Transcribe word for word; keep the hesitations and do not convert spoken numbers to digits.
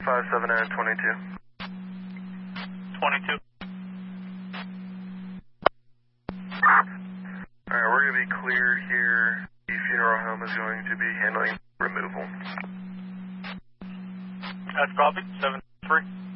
five seven nine twenty-two. twenty-two. Alright, we're going to be cleared here. The funeral home is going to be handling removal. That's copy, seven three.